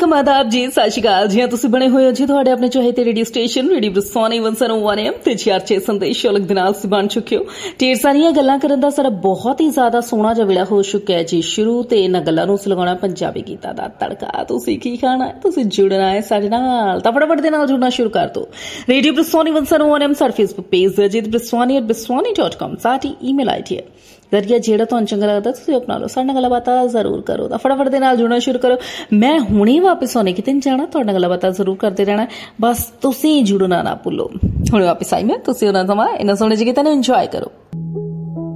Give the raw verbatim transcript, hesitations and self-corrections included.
Welcome आदाब जी सत श्री अकाल जी। तुसीं बने हुए हो जी तुहाडे अपने चहेते रेडियो स्टेशन रेडियो ब्रसवानी वन सौ वन एम ते चार संदेश अलग दे नाल बन चुके हो। ढेर सारियां गल्लां करन दा सारा बहुत ही ज्यादा सोहना जिहा वेला हो चुका है जी शुरू ते इन्हां गल्लां नूं लगाउणा पंजाबी गीतां दा तड़का। तुसीं की खाना है, तुसीं जुड़ना है साडे नाल तां फटाफट दे नाल जुड़ना शुरू कर दो। रेडियो ब्रसवानी वन सौ वन एम साडा फेसबुक पेज है जी, ब्रसवानी एट ब्रसवानी डॉट कॉम साडी ईमेल आईडी है। जरिया जेड़ा तुहानूं चंगा लगदा तुसीं अपना लो, साडे नाल गल्लां जरूर करो तां फटाफट दे नाल जुड़ना शुरू करो। मैं हुणे वापस आने किते नहीं जाना, तुहाडे नाल गल्लां जरूर करते रहना, बस तुसीं जुड़ना ना भुल्लो। हुणे वापस आई मैं, तुसीं उन्हां समां इन्हां सोहणे ਜਿਹੇ गीतां नूं इंजॉय करो।